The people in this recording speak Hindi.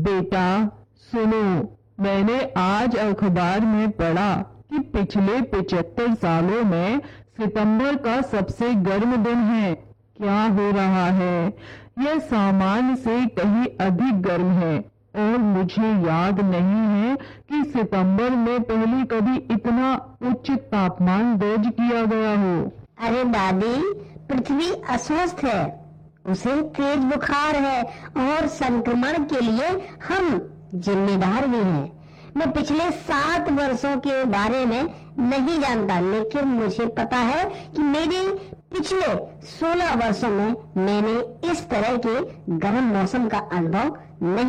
बेटा सुनो, मैंने आज अखबार में पढ़ा कि पिछले 75 सालों में सितंबर का सबसे गर्म दिन है। क्या हो रहा है? यह सामान्य से कहीं अधिक गर्म है और मुझे याद नहीं है कि सितंबर में पहले कभी इतना उच्च तापमान दर्ज किया गया हो। अरे दादी, पृथ्वी अस्वस्थ है, उसे तेज बुखार है और संक्रमण के लिए हम जिम्मेदार भी हैं। मैं पिछले 7 वर्षों के बारे में नहीं जानता, लेकिन मुझे पता है कि मेरे पिछले 16 वर्षों में मैंने इस तरह के गर्म मौसम का अनुभव नहीं